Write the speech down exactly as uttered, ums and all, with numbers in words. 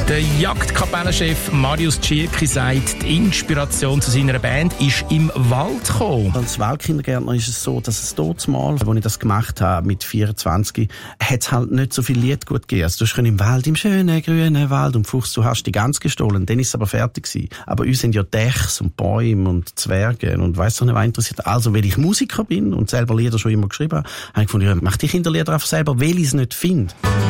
Der Jagdkapellenchef Marius Tschirki sagt, die Inspiration zu seiner Band ist im Wald gekommen. Als Waldkindergärtner ist es so, dass es dort mal, als ich das gemacht habe, mit vierundzwanzig, hat es halt nicht so viel Lied gut gegeben. Also, du hast im Wald, im schönen, grünen Wald und Fuchs, du hast die Gans gestohlen. Dann ist es aber fertig gewesen. Aber uns sind ja Dächs und Bäume und Zwerge und weiss doch nicht, was interessiert. Also, weil ich Musiker bin und selber Lieder schon immer geschrieben habe, habe ich gefunden, ja, mach die Kinderlieder einfach selber, weil ich es nicht finde.